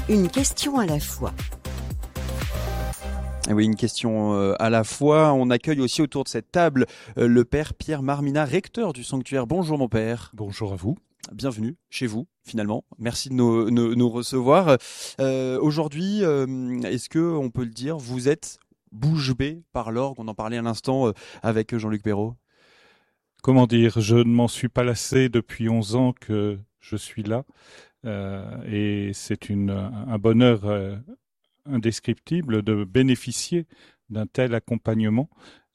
Une question à la fois. Et oui, une question à la fois. On accueille aussi autour de cette table le père Pierre Marmina, recteur du sanctuaire. Bonjour mon père. Bonjour à vous. Bienvenue chez vous, finalement. Merci de nous recevoir. Aujourd'hui, est-ce que on peut le dire, vous êtes bouche bée par l'orgue? On en parlait à l'instant avec Jean-Luc Perrault. Comment dire, je ne m'en suis pas lassé depuis 11 ans que je suis là. Et c'est un bonheur indescriptible de bénéficier d'un tel accompagnement.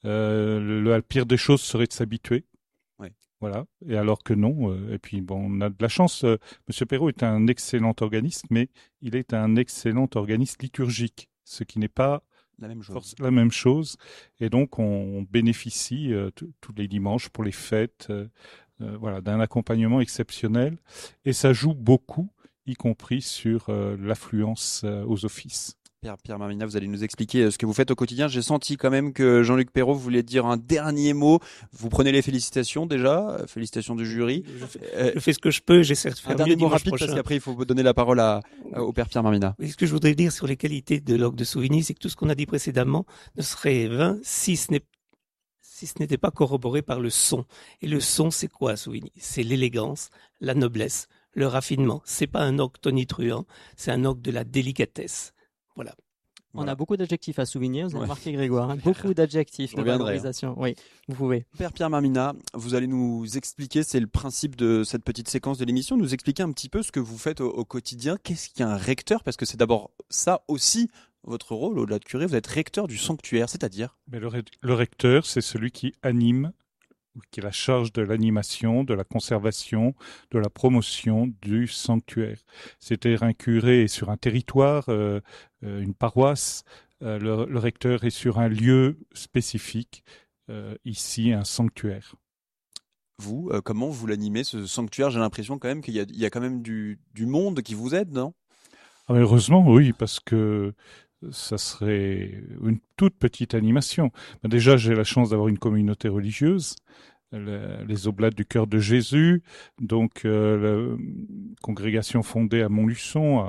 La pire des choses serait de s'habituer. Oui. Voilà. Et alors que non. Et puis bon, on a de la chance. Monsieur Perrault est un excellent organiste, mais il est un excellent organiste liturgique, ce qui n'est pas la même chose. Et donc on bénéficie tous les dimanches pour les fêtes, voilà, d'un accompagnement exceptionnel. Et ça joue beaucoup, y compris sur l'affluence aux offices. Pierre Marmina, vous allez nous expliquer ce que vous faites au quotidien. J'ai senti quand même que Jean-Luc Perrault voulait dire un dernier mot. Vous prenez les félicitations déjà, félicitations du jury. Je fais ce que je peux, j'essaie de faire un dernier mot rapide prochain. Parce qu'après il faut donner la parole au père Pierre Marmina. Ce que je voudrais dire sur les qualités de l'orgue de Souvigny, c'est que tout ce qu'on a dit précédemment ne serait vain si ce n'était pas corroboré par le son. Et le son, c'est quoi à Souvigny? C'est l'élégance, la noblesse, le raffinement. C'est pas un orgue tonitruant, c'est un orgue de la délicatesse. Voilà. On a beaucoup d'adjectifs à souligner, vous avez remarqué Grégoire, beaucoup d'adjectifs de valorisation. Oui, vous pouvez. Père Pierre Marmina, vous allez nous expliquer, c'est le principe de cette petite séquence de l'émission, nous expliquer un petit peu ce que vous faites au quotidien. Qu'est-ce qu'un recteur? Parce que c'est d'abord ça aussi votre rôle, au-delà de curé, vous êtes recteur du sanctuaire, c'est-à-dire? Mais le recteur, c'est celui qui anime, qui est la charge de l'animation, de la conservation, de la promotion du sanctuaire. C'est-à-dire un curé est sur un territoire, une paroisse, le recteur est sur un lieu spécifique, ici un sanctuaire. Vous, comment vous l'animez ce sanctuaire? J'ai l'impression quand même qu'il y a quand même du monde qui vous aide, non? Ah, heureusement, oui, parce que ça serait une toute petite animation. Déjà, j'ai la chance d'avoir une communauté religieuse, les Oblates du Cœur de Jésus, donc la congrégation fondée à Montluçon,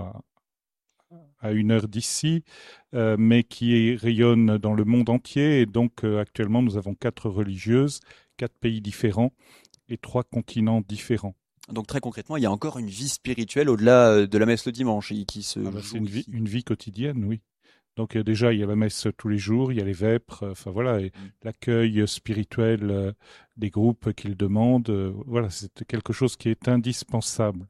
à 1 heure d'ici, mais qui rayonne dans le monde entier. Et donc, actuellement, nous avons 4 religieuses, 4 pays différents et 3 continents différents. Donc très concrètement, il y a encore une vie spirituelle au-delà de la messe le dimanche qui se joue. C'est une vie quotidienne, oui. Donc déjà, il y a la messe tous les jours, il y a les vêpres, enfin voilà, et l'accueil spirituel des groupes qu'ils demandent, voilà, c'est quelque chose qui est indispensable.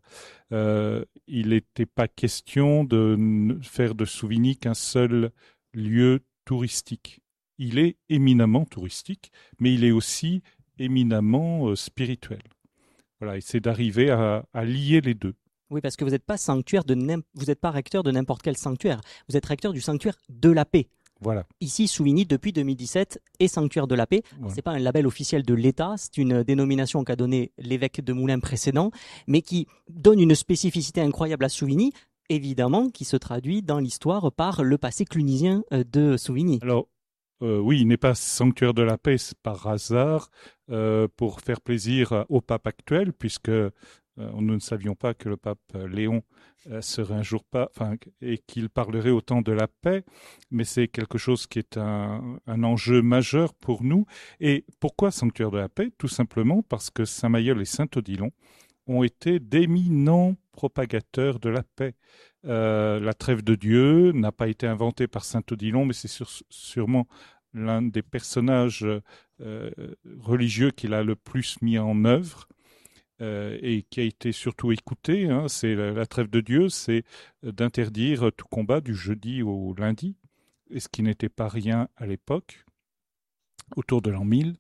Il n'était pas question de faire de Souvigny qu'un seul lieu touristique. Il est éminemment touristique, mais il est aussi éminemment spirituel. Voilà, et c'est d'arriver à lier les deux. Oui, parce que vous n'êtes pas vous n'êtes pas recteur de n'importe quel sanctuaire. Vous êtes recteur du sanctuaire de la paix. Voilà. Ici, Souvigny, depuis 2017, est sanctuaire de la paix. Ouais. C'est pas un label officiel de l'État, c'est une dénomination qu'a donnée l'évêque de Moulins précédent, mais qui donne une spécificité incroyable à Souvigny, évidemment, qui se traduit dans l'histoire par le passé clunisien de Souvigny. Alors, oui, il n'est pas sanctuaire de la paix par hasard, pour faire plaisir au pape actuel, puisque nous ne savions pas que le pape Léon serait un jour et qu'il parlerait autant de la paix, mais c'est quelque chose qui est un enjeu majeur pour nous. Et pourquoi sanctuaire de la paix? Tout simplement parce que Saint-Mayol et Saint-Odilon ont été d'éminents propagateurs de la paix. La trêve de Dieu n'a pas été inventée par Saint-Odilon, mais c'est sûrement l'un des personnages religieux qu'il a le plus mis en œuvre. Et qui a été surtout écouté, c'est la trêve de Dieu, c'est d'interdire tout combat du jeudi au lundi, et ce qui n'était pas rien à l'époque, autour de l'an 1000.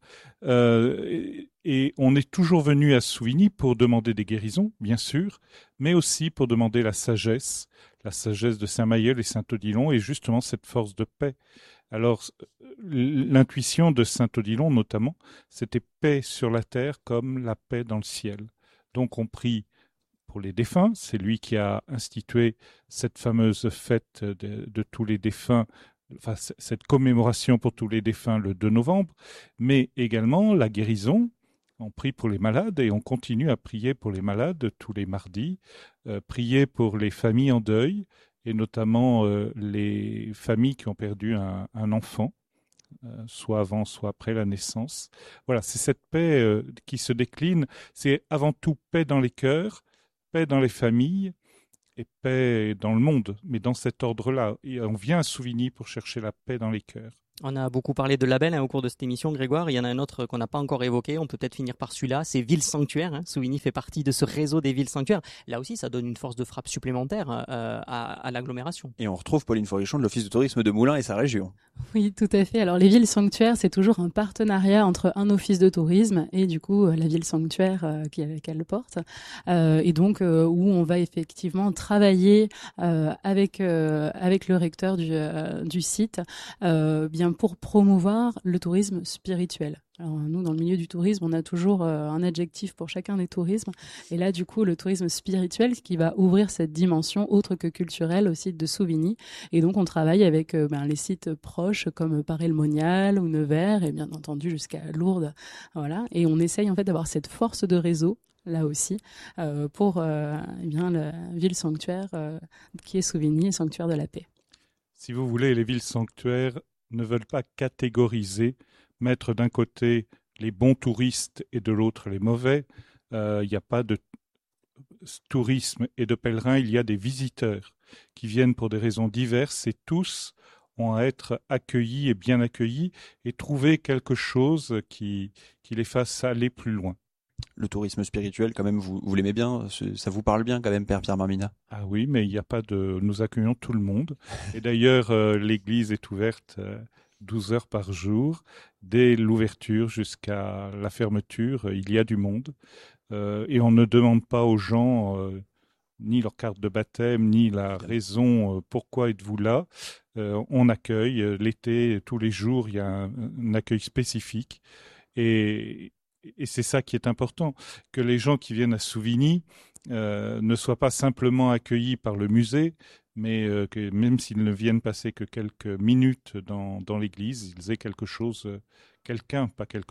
Et on est toujours venu à Souvigny pour demander des guérisons, bien sûr, mais aussi pour demander la sagesse de Saint-Mayol et Saint-Odilon, et justement cette force de paix. Alors, l'intuition de Saint-Odilon, notamment, c'était paix sur la terre comme la paix dans le ciel. Donc, on prie pour les défunts. C'est lui qui a institué cette fameuse fête de tous les défunts, enfin, cette commémoration pour tous les défunts le 2 novembre, mais également la guérison. On prie pour les malades et on continue à prier pour les malades tous les mardis, prier pour les familles en deuil et notamment les familles qui ont perdu un enfant, soit avant, soit après la naissance. Voilà, c'est cette paix qui se décline. C'est avant tout paix dans les cœurs, paix dans les familles et paix dans le monde. Mais dans cet ordre-là, et on vient à Souvigny pour chercher la paix dans les cœurs. On a beaucoup parlé de labels au cours de cette émission, Grégoire. Il y en a un autre qu'on n'a pas encore évoqué. On peut peut-être finir par celui-là. C'est Ville Sanctuaire. Souvigny fait partie de ce réseau des villes sanctuaires. Là aussi, ça donne une force de frappe supplémentaire à l'agglomération. Et on retrouve Pauline Forichon de l'Office de tourisme de Moulins et sa région. Oui, tout à fait. Alors, les villes sanctuaires, c'est toujours un partenariat entre un office de tourisme et du coup la ville sanctuaire qu'elle le porte. Et donc, où on va effectivement travailler avec le recteur du site bien pour promouvoir le tourisme spirituel. Alors nous, dans le milieu du tourisme, on a toujours un adjectif pour chacun des tourismes. Et là, du coup, le tourisme spirituel qui va ouvrir cette dimension autre que culturelle au site de Souvigny. Et donc, on travaille avec les sites proches comme Paray-le-Monial ou Nevers et bien entendu jusqu'à Lourdes. Voilà. Et on essaye en fait d'avoir cette force de réseau là aussi pour la ville sanctuaire qui est Souvigny, sanctuaire de la paix. Si vous voulez, les villes sanctuaires ne veulent pas catégoriser, mettre d'un côté les bons touristes et de l'autre les mauvais. Il n'y a pas de tourisme et de pèlerins, il y a des visiteurs qui viennent pour des raisons diverses et tous ont à être accueillis et bien accueillis et trouver quelque chose qui les fasse aller plus loin. Le tourisme spirituel, quand même, vous l'aimez bien? Ça vous parle bien quand même, Père Pierre Marmina? Ah oui, mais il n'y a pas de... Nous accueillons tout le monde. Et d'ailleurs, l'église est ouverte 12 heures par jour. Dès l'ouverture jusqu'à la fermeture, il y a du monde. Et on ne demande pas aux gens ni leur carte de baptême, ni la raison pourquoi êtes-vous là. On accueille. L'été, tous les jours, il y a un accueil spécifique. Et c'est ça qui est important, que les gens qui viennent à Souvigny ne soient pas simplement accueillis par le musée, mais que même s'ils ne viennent passer que quelques minutes dans l'église, ils aient quelque chose, quelqu'un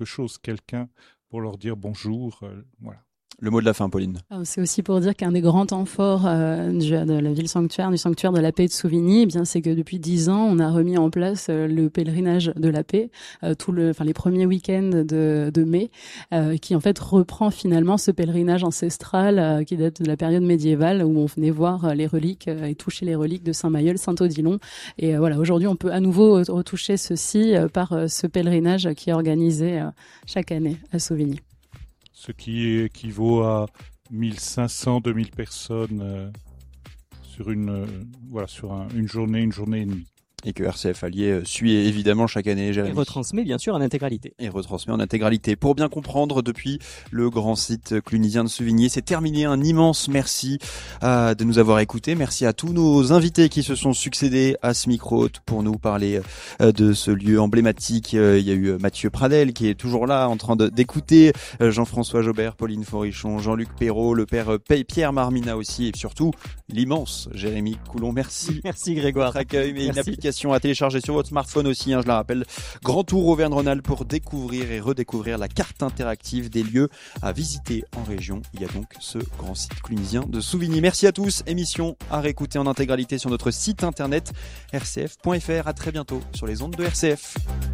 pour leur dire bonjour. Voilà. Le mot de la fin, Pauline. C'est aussi pour dire qu'un des grands temps forts de la ville sanctuaire, du sanctuaire de la paix de Souvigny, c'est que depuis 10 ans, on a remis en place le pèlerinage de la paix, les premiers week-ends de mai, qui en fait reprend finalement ce pèlerinage ancestral qui date de la période médiévale où on venait voir les reliques et toucher les reliques de Saint-Mayeul, Saint-Odilon. Et aujourd'hui, on peut à nouveau retoucher ceci par ce pèlerinage qui est organisé chaque année à Souvigny. Ce qui équivaut à 1500-2000 personnes sur une journée et demie. Et que RCF Allier suit évidemment chaque année, Jérémy. Et retransmet bien sûr en intégralité. Pour bien comprendre, depuis le grand site clunisien de Souvigny, c'est terminé. Un immense merci de nous avoir écoutés. Merci à tous nos invités qui se sont succédés à ce micro pour nous parler de ce lieu emblématique. Il y a eu Mathieu Pradel qui est toujours là en train d'écouter, Jean-François Jobert, Pauline Forichon, Jean-Luc Perrault, le père Pierre Marmina aussi, et surtout l'immense Jérémy Coulon. Merci. Merci Grégoire. Votre accueil, mais une application à télécharger sur votre smartphone aussi, je la rappelle. Grand Tour Auvergne-Rhône-Alpes pour découvrir et redécouvrir la carte interactive des lieux à visiter en région. Il y a donc ce grand site clunisien de Souvigny. Merci à tous. Émission à réécouter en intégralité sur notre site internet rcf.fr. À très bientôt sur les ondes de RCF.